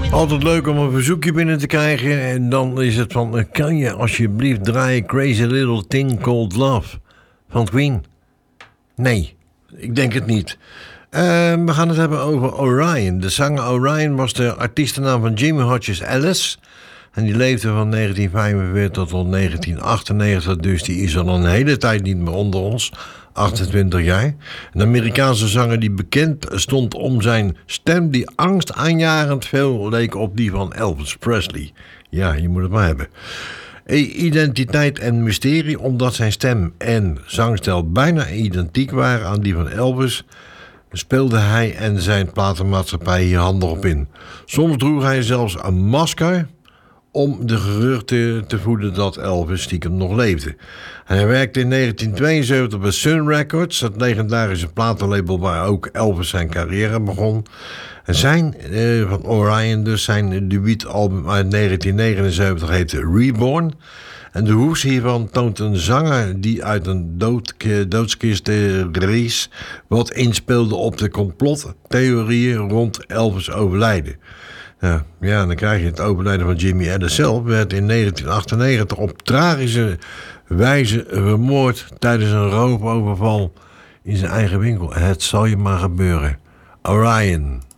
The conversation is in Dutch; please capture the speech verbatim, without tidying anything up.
Altijd leuk om een verzoekje binnen te krijgen. En dan is het van, kan je alsjeblieft draaien Crazy Little Thing Called Love van Queen? Nee, ik denk het niet. Uh, we gaan het hebben over Orion. De zanger Orion was de artiestennaam van Jimmy Hodges Ellis. En die leefde van negentien vijfenveertig tot negentien achtennegentig. Dus die is al een hele tijd niet meer onder ons. achtentwintig jaar. Een Amerikaanse zanger die bekend stond om zijn stem die angstaanjagend veel leek op die van Elvis Presley. Ja, je moet het maar hebben. Identiteit en mysterie, omdat zijn stem en zangstijl bijna identiek waren aan die van Elvis, speelde hij en zijn platenmaatschappij hier handig op in. Soms droeg hij zelfs een masker om de geruchten te voeden dat Elvis stiekem nog leefde. En hij werkte in negentien tweeënzeventig bij Sun Records, het legendarische platenlabel waar ook Elvis zijn carrière begon. En zijn, eh, van Orion dus, zijn debuutalbum uit negentien negenenzeventig heette Reborn. En de hoes hiervan toont een zanger die uit een dood, doodskist release wat inspeelde op de complottheorieën rond Elvis overlijden. Ja, ja, dan krijg je het overlijden van Jimmy Ellis zelf. Werd in negentien achtennegentig op tragische wijze vermoord tijdens een roofoverval in zijn eigen winkel. Het zal je maar gebeuren. Orion.